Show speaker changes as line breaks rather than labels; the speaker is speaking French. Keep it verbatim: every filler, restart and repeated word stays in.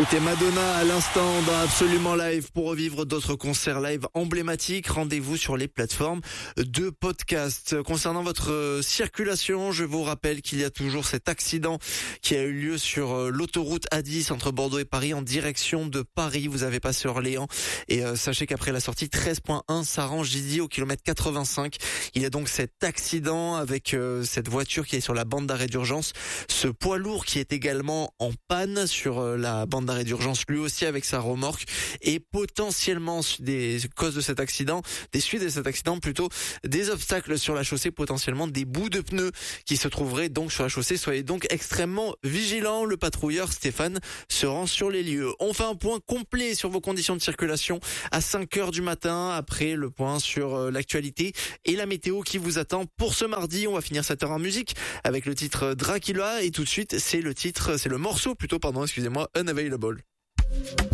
C'était Madonna à l'instant dans Absolument Live. Pour revivre d'autres concerts live emblématiques, rendez-vous sur les plateformes de podcast. Concernant votre circulation, je vous rappelle qu'il y a toujours cet accident qui a eu lieu sur l'autoroute A dix entre Bordeaux et Paris en direction de Paris. Vous avez passé Orléans et euh, sachez qu'après la sortie treize point un Saran-Gidi au kilomètre quatre-vingt-cinq, il y a donc cet accident avec euh, cette voiture qui est sur la bande d'arrêt d'urgence, ce poids lourd qui est également en panne sur euh, la bande d'arrêt d'urgence lui aussi avec sa remorque, et potentiellement des causes de cet accident, des suites de cet accident plutôt, des obstacles sur la chaussée, potentiellement des bouts de pneus qui se trouveraient donc sur la chaussée. Soyez donc extrêmement vigilants. Le patrouilleur Stéphane se rend sur les lieux. On fait un point complet sur vos conditions de circulation à cinq heures du matin, après le point sur l'actualité et la météo qui vous attend pour ce mardi. On va finir cette heure en musique avec le titre Dracula, et tout de suite c'est le titre, c'est le morceau plutôt, pardon, excusez-moi, Unavailable.